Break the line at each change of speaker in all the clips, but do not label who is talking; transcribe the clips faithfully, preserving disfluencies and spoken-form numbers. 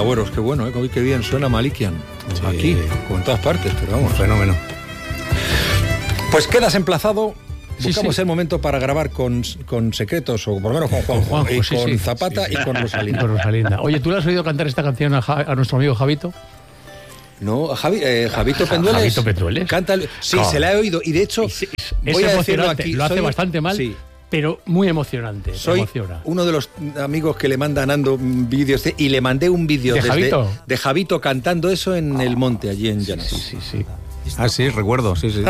Agüeros, qué bueno, ¿eh? Qué bien suena Malikian. Sí. Aquí, como en todas partes, pero vamos.
Fenómeno.
Pues quedas emplazado.
Sí,
Buscamos
sí.
el momento para grabar con, con Secretos, o por lo menos con Juanjo,
Juanjo,
y
sí,
con
sí.
Zapata
Sí, sí.
y con Rosalinda.
Y con Rosalinda. Oye, ¿tú le has oído cantar esta canción a, Ja- a nuestro amigo Javito?
No, Javi, eh, Javito Pendueles.
Javito Pendueles.
Canta, el- sí,
No.
se la he oído. Y de hecho,
Es, es
voy a decirlo
emocionante.
aquí.
Lo hace
soy-
bastante mal,
Sí.
pero muy emocionante. te
Soy
emociona.
uno de los amigos que le manda a Nando vídeos de- y le mandé un vídeo
¿De
desde-
Javito?
de Javito cantando eso en el monte, allí en Llanes.
Sí, sí, sí.
Ah, sí, recuerdo, sí, sí.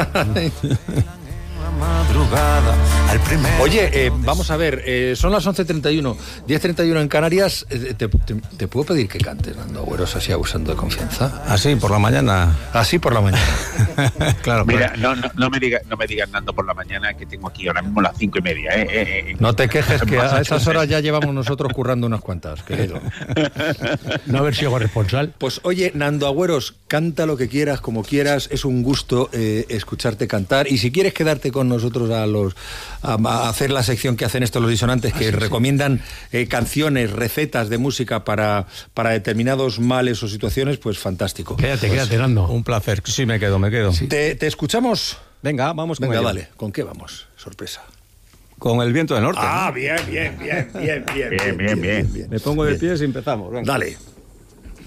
Oye, eh, vamos a ver, eh, son las once treinta y uno, diez treinta y uno en Canarias. Eh, te, te- ¿Te puedo pedir que cantes, Nando Agüeros, así abusando de confianza?
Ah, sí, por la mañana.
Así por la mañana.
Claro,
Mira,
claro.
no, no, no me digas, no me digas Nando por la mañana, que tengo aquí ahora mismo las cinco y media. Eh, eh, eh.
No te quejes, que a esas horas ya llevamos nosotros currando unas cuantas, querido.
No haber sido corresponsal.
Pues oye, Nando Agüeros, canta lo que quieras, como quieras, es un gusto eh, escucharte cantar, y si quieres quedarte con nosotros a los a, a hacer la sección que hacen estos los disonantes, que
Ah, sí,
recomiendan eh, canciones, recetas de música para, para determinados males o situaciones, pues fantástico.
Quédate,
Pues,
quédate, Nando.
Un placer. Sí, me quedo, me quedo.
¿Te, te escuchamos?
Venga, vamos con
Venga,
ello.
dale. ¿Con qué vamos? Sorpresa.
Con el viento del norte.
Ah, bien, bien, bien, bien, bien,
Bien, bien, bien.
Me pongo de pies y empezamos. Venga.
Dale.